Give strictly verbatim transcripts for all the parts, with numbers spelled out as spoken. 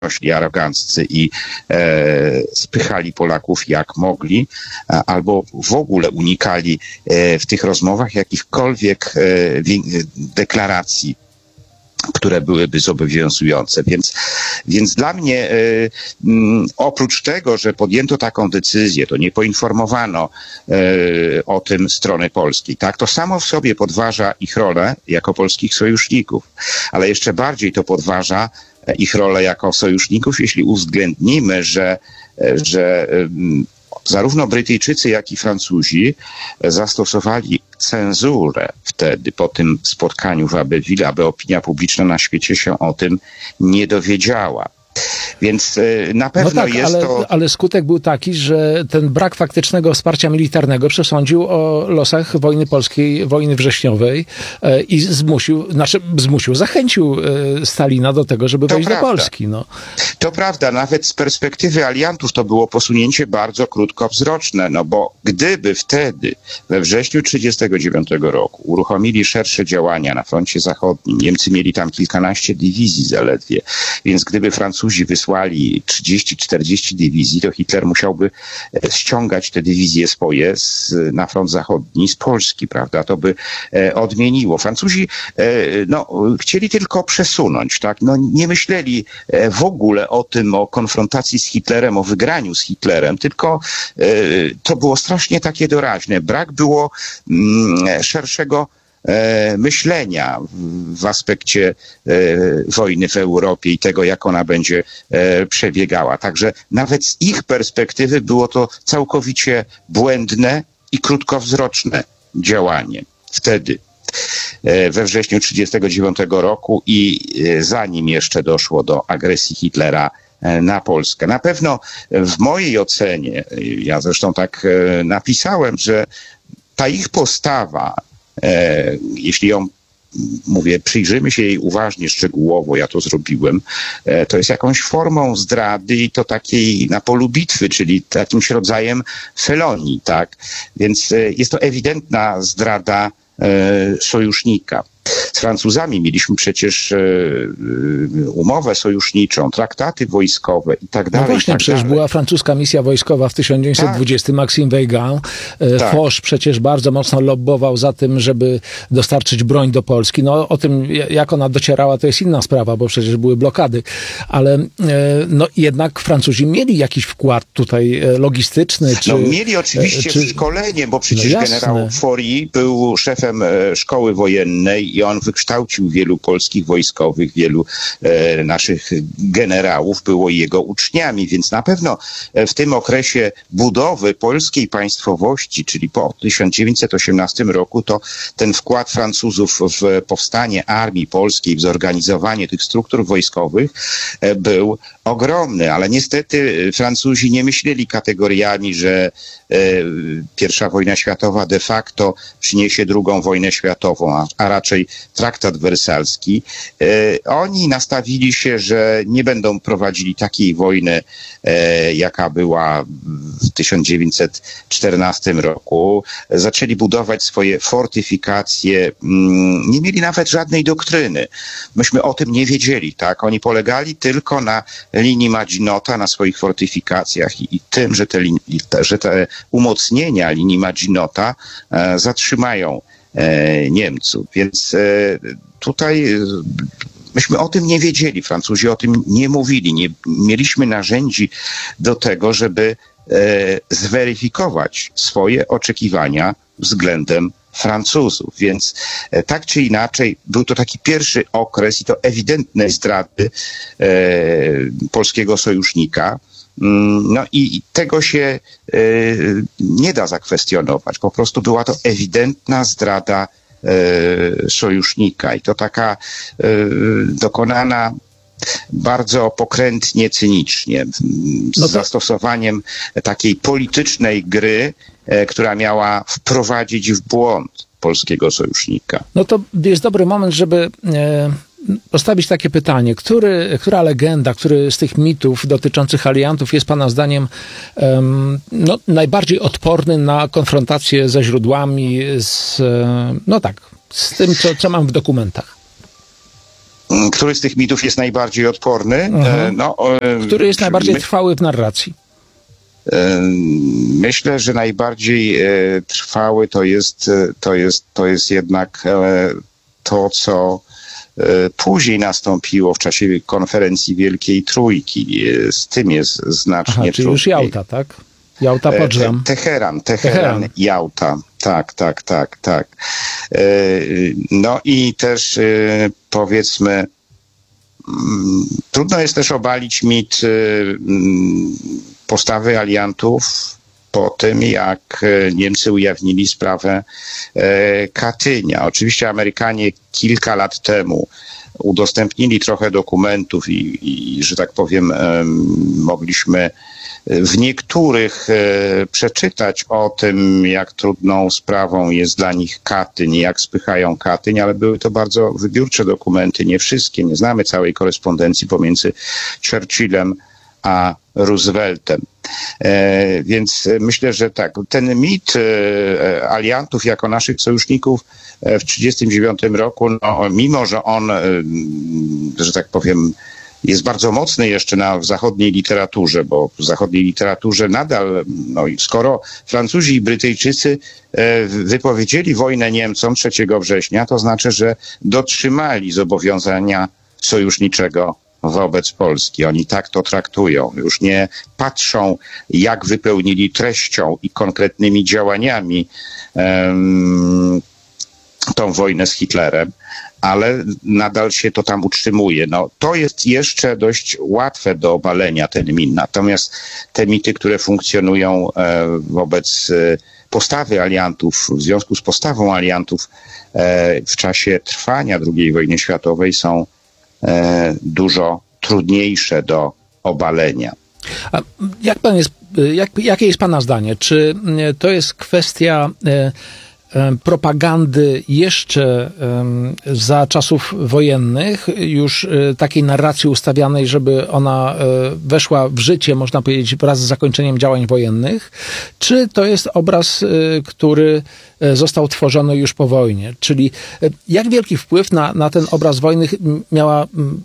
i aroganccy i e, spychali Polaków jak mogli, a, albo w ogóle unikali e, w tych rozmowach jakichkolwiek e, wi- deklaracji, które byłyby zobowiązujące. Więc, więc dla mnie y, y, oprócz tego, że podjęto taką decyzję, to nie poinformowano y, o tym strony polskiej, tak? To samo w sobie podważa ich rolę jako polskich sojuszników, ale jeszcze bardziej to podważa ich rolę jako sojuszników, jeśli uwzględnimy, że, że y, zarówno Brytyjczycy, jak i Francuzi zastosowali cenzurę wtedy po tym spotkaniu w Abbeville, aby opinia publiczna na świecie się o tym nie dowiedziała. Więc na pewno no tak, jest ale, to... ale skutek był taki, że ten brak faktycznego wsparcia militarnego przesądził o losach wojny polskiej, wojny wrześniowej e, i zmusił, znaczy zmusił, zachęcił e, Stalina do tego, żeby to wejść prawda. do Polski. No. To prawda, nawet z perspektywy aliantów to było posunięcie bardzo krótkowzroczne, no bo gdyby wtedy we wrześniu tysiąc dziewięćset trzydziestego dziewiątego roku uruchomili szersze działania na froncie zachodnim, Niemcy mieli tam kilkanaście dywizji zaledwie, więc gdyby Francuzi wysłali trzydzieści czterdzieści dywizji, to Hitler musiałby ściągać te dywizje swoje z, na front zachodni z Polski, prawda? To by e, odmieniło. Francuzi e, no, chcieli tylko przesunąć, tak? No, nie myśleli e, w ogóle o tym, o konfrontacji z Hitlerem, o wygraniu z Hitlerem, tylko e, to było strasznie takie doraźne. Brak było mm, szerszego E, myślenia w, w aspekcie e, wojny w Europie i tego, jak ona będzie e, przebiegała. Także nawet z ich perspektywy było to całkowicie błędne i krótkowzroczne działanie wtedy, e, we wrześniu tysiąc dziewięćset trzydziestego dziewiątego roku i e, zanim jeszcze doszło do agresji Hitlera e, na Polskę. Na pewno w mojej ocenie, ja zresztą tak e, napisałem, że ta ich postawa, E, jeśli ją, mówię, przyjrzymy się jej uważnie, szczegółowo, ja to zrobiłem, e, to jest jakąś formą zdrady i to takiej na polu bitwy, czyli jakimś rodzajem felonii, tak? Więc e, jest to ewidentna zdrada e, sojusznika. Z Francuzami mieliśmy przecież e, umowę sojuszniczą, traktaty wojskowe i tak dalej. No właśnie, tak przecież dalej. była francuska misja wojskowa w tysiąc dziewięćset dwudziestym, tak. Maxime Weygand. E, tak. Foch przecież bardzo mocno lobbował za tym, żeby dostarczyć broń do Polski. No o tym, jak ona docierała, to jest inna sprawa, bo przecież były blokady. Ale e, no jednak Francuzi mieli jakiś wkład tutaj e, logistyczny. Czy, no mieli oczywiście e, czy... szkolenie, bo przecież no generał Faury był szefem e, szkoły wojennej i on wykształcił wielu polskich wojskowych, wielu e, naszych generałów, było jego uczniami, więc na pewno w tym okresie budowy polskiej państwowości, czyli po tysiąc dziewięćset osiemnastym roku, to ten wkład Francuzów w powstanie armii polskiej, w zorganizowanie tych struktur wojskowych e, był ogromny, ale niestety Francuzi nie myśleli kategoriami, że e, pierwsza wojna światowa de facto przyniesie drugą wojnę światową, a, a raczej traktat wersalski. E, oni nastawili się, że nie będą prowadzili takiej wojny, e, jaka była w tysiąc dziewięćset czternastym roku. Zaczęli budować swoje fortyfikacje. Mm, nie mieli nawet żadnej doktryny. Myśmy o tym nie wiedzieli, tak? Oni polegali tylko na linii Maginota, na swoich fortyfikacjach i, i tym, że te, że te umocnienia linii Maginota e, zatrzymają e, Niemców. Więc e, tutaj e, myśmy o tym nie wiedzieli. Francuzi o tym nie mówili. Nie mieliśmy narzędzi do tego, żeby e, zweryfikować swoje oczekiwania względem Francuzów. Więc e, tak czy inaczej był to taki pierwszy okres i to ewidentnej zdrady e, polskiego sojusznika. No i, i tego się e, nie da zakwestionować. Po prostu była to ewidentna zdrada e, sojusznika i to taka e, dokonana bardzo pokrętnie, cynicznie, z no to... zastosowaniem takiej politycznej gry, e, która miała wprowadzić w błąd polskiego sojusznika. No to jest dobry moment, żeby e, postawić takie pytanie. Który, która legenda, który z tych mitów dotyczących aliantów jest pana zdaniem e, no, najbardziej odporny na konfrontację ze źródłami, z, e, no tak, z tym, co, co mam w dokumentach? Który z tych mitów jest najbardziej odporny? Mhm. No, Który jest najbardziej my... trwały w narracji? Myślę, że najbardziej trwały to jest, to jest, to jest jednak to, co później nastąpiło w czasie konferencji Wielkiej Trójki. Z tym jest znacznie Aha, czyli trudniej. już Jałta, tak? Jałta, Podżam. Teheran, Teheran, Teheran, Jałta. Tak, tak, tak, tak. No i też powiedzmy, trudno jest też obalić mit postawy aliantów po tym, jak Niemcy ujawnili sprawę Katynia. Oczywiście Amerykanie kilka lat temu udostępnili trochę dokumentów i, i że tak powiem, mogliśmy w niektórych przeczytać o tym, jak trudną sprawą jest dla nich Katyń, jak spychają Katyń, ale były to bardzo wybiórcze dokumenty, nie wszystkie, nie znamy całej korespondencji pomiędzy Churchillem a Rooseveltem. E, więc myślę, że tak, ten mit e, aliantów jako naszych sojuszników w tysiąc dziewięćset trzydziestym dziewiątym roku, no, mimo że on, e, że tak powiem, jest bardzo mocny jeszcze na, w zachodniej literaturze, bo w zachodniej literaturze nadal, no i skoro Francuzi i Brytyjczycy e, wypowiedzieli wojnę Niemcom trzeciego września, to znaczy, że dotrzymali zobowiązania sojuszniczego wobec Polski. Oni tak to traktują. Już nie patrzą, jak wypełnili treścią i konkretnymi działaniami um, tą wojnę z Hitlerem, ale nadal się to tam utrzymuje. No, to jest jeszcze dość łatwe do obalenia, ten mit. Natomiast te mity, które funkcjonują e, wobec e, postawy aliantów, w związku z postawą aliantów e, w czasie trwania drugiej wojny światowej są e, dużo trudniejsze do obalenia. A jak pan jest, jak, jakie jest pana zdanie? Czy to jest kwestia e, propagandy jeszcze za czasów wojennych, już takiej narracji ustawianej, żeby ona weszła w życie, można powiedzieć, wraz z zakończeniem działań wojennych, czy to jest obraz, który został tworzony już po wojnie? Czyli jak wielki wpływ na, na ten obraz wojny miała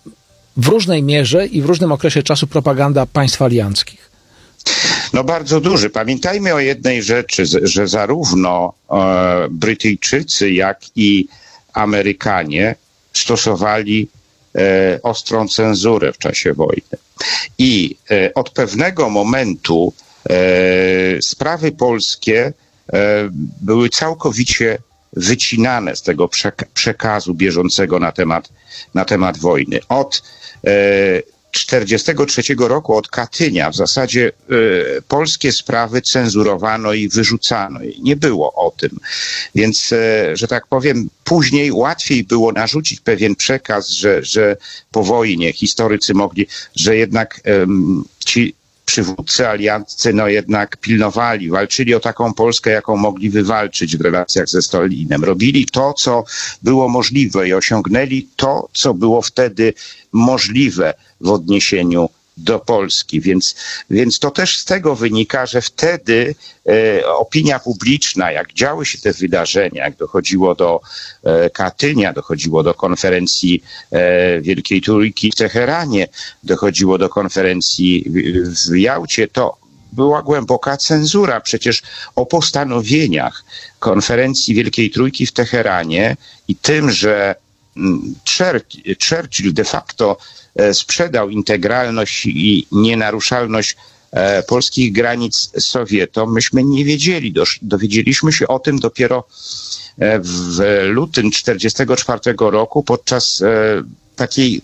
w różnej mierze i w różnym okresie czasu propaganda państw alianckich? No bardzo duży. Pamiętajmy o jednej rzeczy, że zarówno e, Brytyjczycy, jak i Amerykanie stosowali e, ostrą cenzurę w czasie wojny. I e, od pewnego momentu e, sprawy polskie e, były całkowicie wycinane z tego przekazu bieżącego na temat, na temat wojny. Od e, czterdziestego trzeciego roku, od Katynia, w zasadzie y, polskie sprawy cenzurowano i wyrzucano. Nie było o tym. Więc, y, że tak powiem, później łatwiej było narzucić pewien przekaz, że, że po wojnie historycy mogli, że jednak y, ci przywódcy alianccy no jednak pilnowali, walczyli o taką Polskę, jaką mogli wywalczyć w relacjach ze Stalinem. Robili to, co było możliwe i osiągnęli to, co było wtedy możliwe w odniesieniu do Polski. Więc, więc to też z tego wynika, że wtedy e, opinia publiczna, jak działy się te wydarzenia, jak dochodziło do e, Katynia, dochodziło do konferencji e, Wielkiej Trójki w Teheranie, dochodziło do konferencji w, w Jałcie, to była głęboka cenzura. Przecież o postanowieniach konferencji Wielkiej Trójki w Teheranie i tym, że Churchill de facto sprzedał integralność i nienaruszalność polskich granic Sowietom, myśmy nie wiedzieli. Dowiedzieliśmy się o tym dopiero w lutym czterdziestego czwartego roku podczas takiej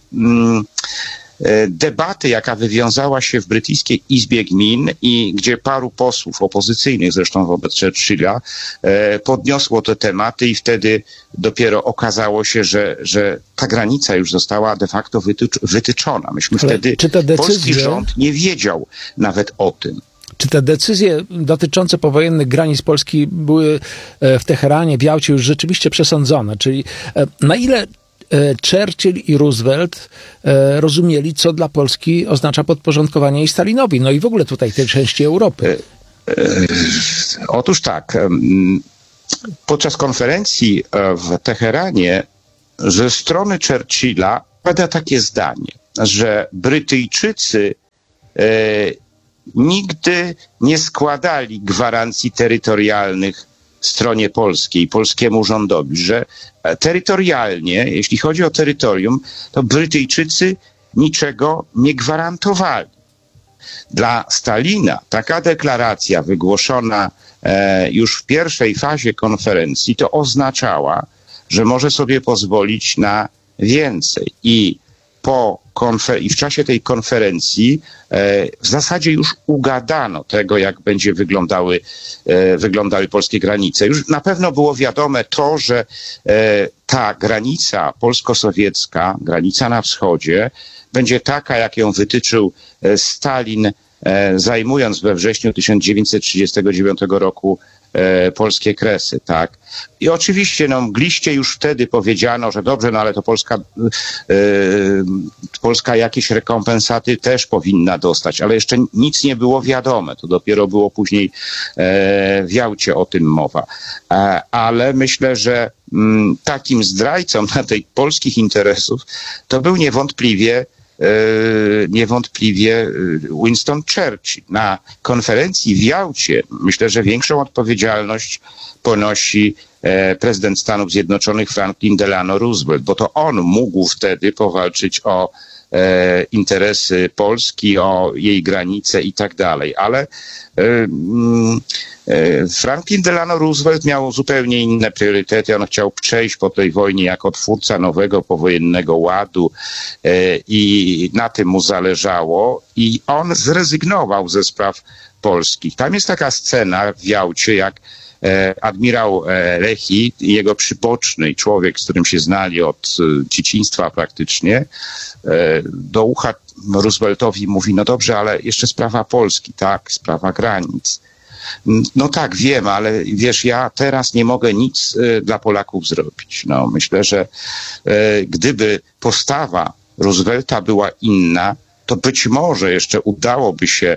debaty, jaka wywiązała się w brytyjskiej Izbie Gmin i gdzie paru posłów opozycyjnych, zresztą wobec Churchilla, podniosło te tematy i wtedy dopiero okazało się, że, że ta granica już została de facto wytycz, wytyczona. Myśmy Ale wtedy, czy te decyzje... polski rząd nie wiedział nawet o tym. Czy te decyzje dotyczące powojennych granic Polski były w Teheranie, w Jałcie już rzeczywiście przesądzone? Czyli na ile Churchill i Roosevelt e, rozumieli, co dla Polski oznacza podporządkowanie jej Stalinowi, no i w ogóle tutaj tej części Europy. E, e, otóż tak, podczas konferencji w Teheranie ze strony Churchilla pada takie zdanie, że Brytyjczycy e, nigdy nie składali gwarancji terytorialnych stronie polskiej, polskiemu rządowi, że terytorialnie, jeśli chodzi o terytorium, to Brytyjczycy niczego nie gwarantowali. Dla Stalina taka deklaracja wygłoszona e, już w pierwszej fazie konferencji to oznaczała, że może sobie pozwolić na więcej. I po konfer- i w czasie tej konferencji e, w zasadzie już ugadano tego, jak będzie wyglądały, e, wyglądały polskie granice. Już na pewno było wiadome to, że e, ta granica polsko-sowiecka, granica na wschodzie, będzie taka, jak ją wytyczył e, Stalin, e, zajmując we wrześniu tysiąc dziewięćset trzydziestego dziewiątego roku e, polskie Kresy, tak? I oczywiście, no, mgliście już wtedy powiedziano, że dobrze, no ale to Polska, e, Polska jakieś rekompensaty też powinna dostać, ale jeszcze nic nie było wiadome. To dopiero było później e, w Jałcie o tym mowa. E, ale myślę, że m, takim zdrajcą na tej polskich interesów to był niewątpliwie niewątpliwie Winston Churchill. Na konferencji w Jałcie myślę, że większą odpowiedzialność ponosi prezydent Stanów Zjednoczonych Franklin Delano Roosevelt, bo to on mógł wtedy powalczyć o interesy Polski, o jej granice i tak dalej. Ale Franklin Delano Roosevelt miał zupełnie inne priorytety. On chciał przejść po tej wojnie jako twórca nowego powojennego ładu i na tym mu zależało i on zrezygnował ze spraw polskich. Tam jest taka scena w Jałcie, jak admirał Lehi, jego przyboczny człowiek, z którym się znali od dzieciństwa praktycznie, do ucha Rooseveltowi mówi, no dobrze, ale jeszcze sprawa Polski, tak, sprawa granic. No tak, wiem, ale wiesz, ja teraz nie mogę nic dla Polaków zrobić. No, myślę, że gdyby postawa Roosevelta była inna, to być może jeszcze udałoby się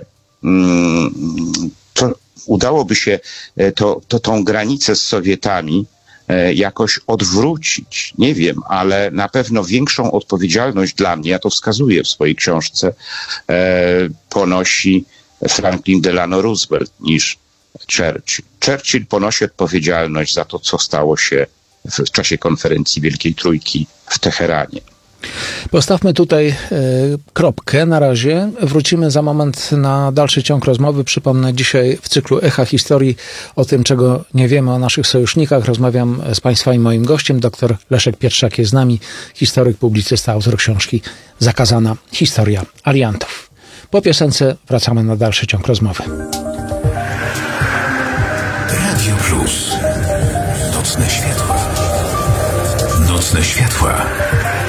to, udałoby się to, to, tą granicę z Sowietami jakoś odwrócić. Nie wiem, ale na pewno większą odpowiedzialność dla mnie, ja to wskazuję w swojej książce, ponosi Franklin Delano Roosevelt niż Churchill. Churchill ponosi odpowiedzialność za to, co stało się w czasie konferencji Wielkiej Trójki w Teheranie. Postawmy tutaj y, kropkę na razie. Wrócimy za moment na dalszy ciąg rozmowy. Przypomnę, dzisiaj w cyklu Echa Historii o tym, czego nie wiemy o naszych sojusznikach. Rozmawiam z Państwa i moim gościem. Dr Leszek Pietrzak jest z nami, historyk, publicysta, autor książki Zakazana historia aliantów. Po piosence wracamy na dalszy ciąg rozmowy. Radio Plus. Nocne światła. Nocne światła.